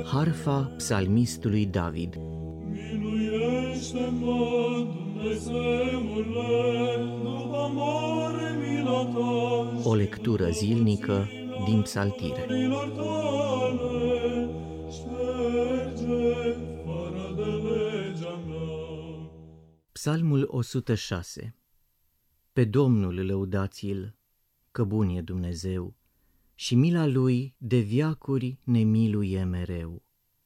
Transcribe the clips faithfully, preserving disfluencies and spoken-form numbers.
Harfa psalmistului David. Miluiește-mă, Dumnezeule, după mare mila ta. O lectură zilnică din Psaltire. Milor tale, șterge fără de legea mea. Psalmul o sută șase. Pe Domnul lăudați-l, că bun e Dumnezeu, și mila lui de veacuri ne miluie mereu.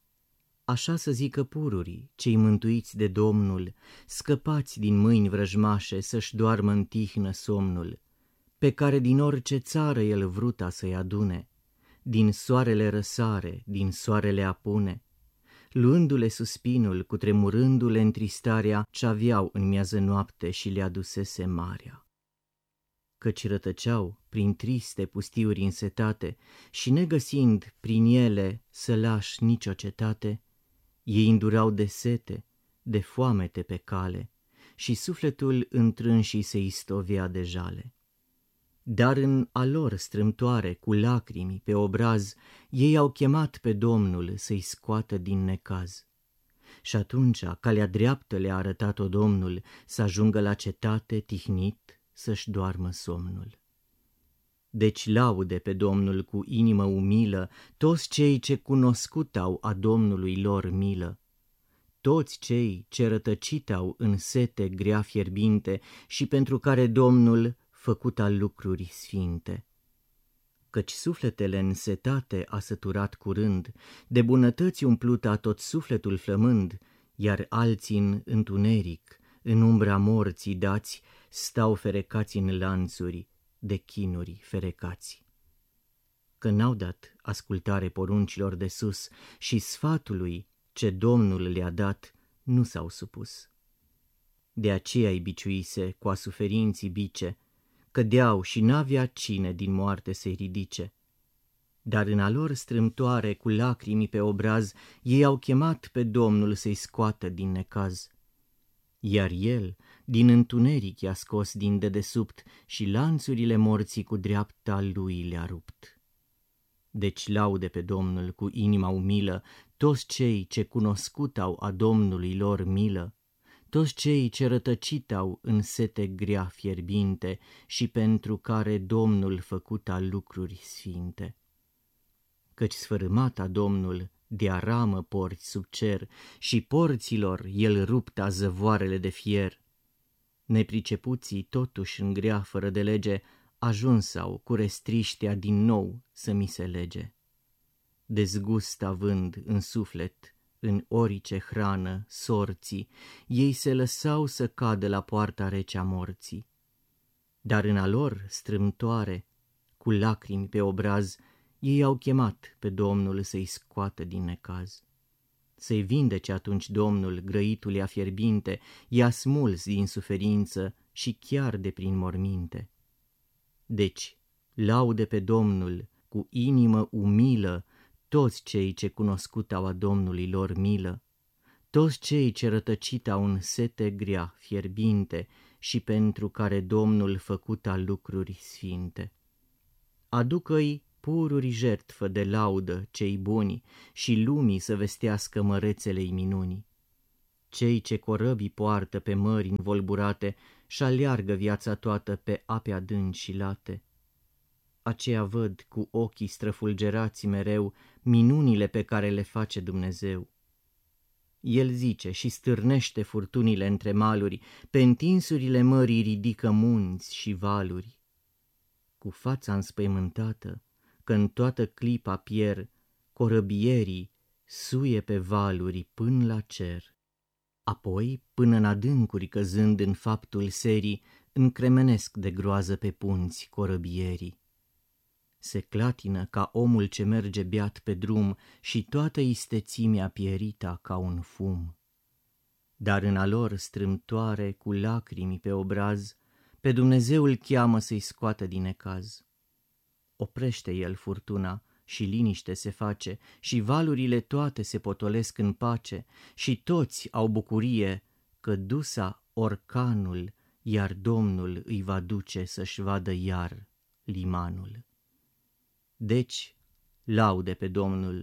Așa să zică pururii, cei mântuiți de Domnul, scăpați din mâini vrăjmașe să-și doarmă în tihnă somnul, pe care din orice țară el vruta să-i adune, din soarele răsare, din soarele apune, luându-le suspinul, cutremurându-le întristarea ce-aveau în miază noapte și le adusese marea. Căci rătăceau prin triste pustiuri însetate și negăsind prin ele sălași nicio cetate, ei îndurau de sete, de foamete pe cale și sufletul întrânșii se istovea de jale. Dar în a lor strâmtoare, cu lacrimi pe obraz, ei au chemat pe Domnul să-i scoată din necaz. Și atunci calea dreaptă le-a arătat-o Domnul, să ajungă la cetate tihnit, să-și doarmă somnul. Deci laude pe Domnul cu inimă umilă toți cei ce cunoscut au a Domnului lor milă, toți cei ce rătăcit au în sete grea fierbinte și pentru care Domnul făcut a lucruri sfinte. Căci sufletele însetate a săturat curând, de bunătăți umplut a tot sufletul flămând, iar alții în întuneric, în umbra morții dați, stau ferecați în lanțuri, de chinuri ferecați. Că n-au dat ascultare poruncilor de sus și sfatului ce Domnul le-a dat, nu s-au supus. De aceea-i biciuise cu a suferinții bice, cădeau și n-avea cine din moarte să-i ridice. Dar în a lor strâmtoare, cu lacrimi pe obraz, ei au chemat pe Domnul să-i scoată din necaz. Iar el din întuneric i-a scos din dedesubt și lanțurile morții cu dreapta lui le-a rupt. Deci laude pe Domnul cu inima umilă toți cei ce cunoscut au a Domnului lor milă, toți cei ce rătăcit au în sete grea fierbinte și pentru care Domnul făcut a lucruri sfinte. Căci sfărâmat a Domnul de aramă porți sub cer și porților el rupta zăvoarele de fier. Nepricepuții totuși în grea fără de lege ajunsau cu restriștea din nou să mi se lege. Dezgust având în suflet, în orice hrană, sorții, ei se lăsau să cadă la poarta rece a morții. Dar în a lor strâmtoare, cu lacrimi pe obraz, ei au chemat pe Domnul să-i scoată din necaz. Să-i vindece atunci Domnul grăitulea fierbinte, i-a smuls din suferință și chiar de prin morminte. Deci, laude pe Domnul cu inimă umilă toți cei ce cunoscut au a Domnului lor milă, toți cei ce rătăcit au în sete grea fierbinte și pentru care Domnul făcut a lucruri sfinte. Aducă-i pururi jertfă de laudă cei buni și lumii să vestească mărețele-i minuni. Cei ce corăbii poartă pe mări învolburate și aleargă viața toată pe ape adânci și late. Aceia văd cu ochii străfulgerați mereu minunile pe care le face Dumnezeu. El zice și stârnește furtunile între maluri, pe întinsurile mării ridică munți și valuri. Cu fața înspăimântată, că în toată clipa pier, corăbierii suie pe valuri până la cer. Apoi, până în adâncuri căzând în faptul serii, încremenesc de groază pe punți corăbierii. Se clatină ca omul ce merge beat pe drum și toată istețimea pierita ca un fum. Dar în a lor strâmtoare, cu lacrimi pe obraz, pe Dumnezeu îl cheamă să-i scoată din necaz. Oprește el furtuna și liniște se face și valurile toate se potolesc în pace și toți au bucurie că dusa orcanul, iar Domnul îi va duce să-și vadă iar limanul. Deci, laude pe Domnul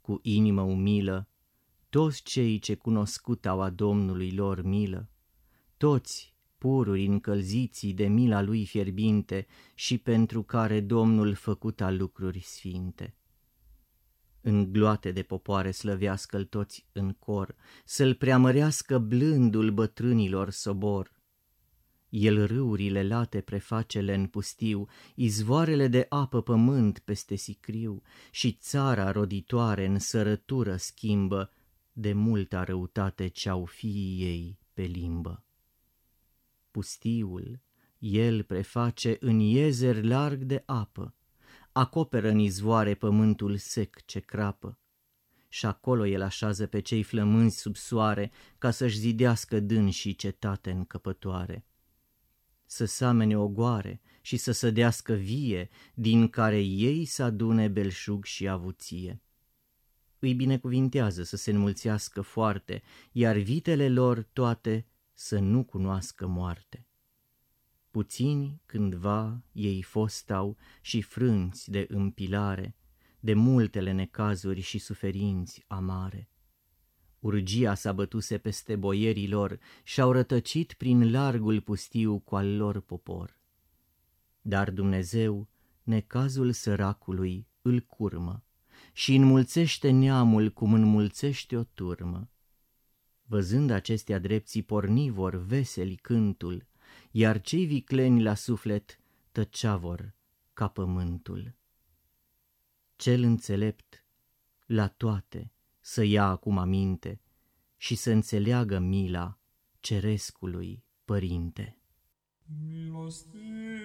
cu inimă umilă, toți cei ce cunoscut au a Domnului lor milă, toți pururi încălziții de mila lui fierbinte și pentru care Domnul făcuta lucruri sfinte. În gloate de popoare slăvească-l toți în cor, să-l preamărească blândul bătrânilor sobor. El râurile late prefacele în pustiu, izvoarele de apă pământ peste sicriu și țara roditoare în sărătură schimbă de multa răutate ce-au fiii ei pe limbă. Pustiul el preface în iezer larg de apă, acoperă în izvoare pământul sec ce crapă, și acolo el așează pe cei flămânzi sub soare ca să-și zidească dânsii cetate încăpătoare. Să samene ogoare și să sădească vie, din care ei să adune belșug și avuție. Îi binecuvintează să se înmulțească foarte, iar vitele lor toate să nu cunoască moarte. Puțini cândva ei fostau și frânți de împilare, de multele necazuri și suferinți amare. Urgia s-a bătuse peste boierii lor și-au rătăcit prin largul pustiu cu al lor popor. Dar Dumnezeu necazul săracului îl curmă și înmulțește neamul cum înmulțește o turmă. Văzând acestea drepții porni vor veseli cântul, iar cei vicleni la suflet tăcea vor ca pământul. Cel înțelept la toate să ia acum aminte și să înțeleagă mila cerescului Părinte. Milostive.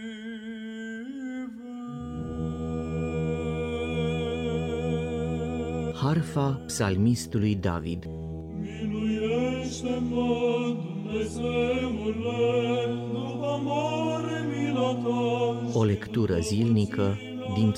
Harfa psalmistului David. Miluiește-mă, Dumnezeule, după mare mila ta. O lectură zilnică din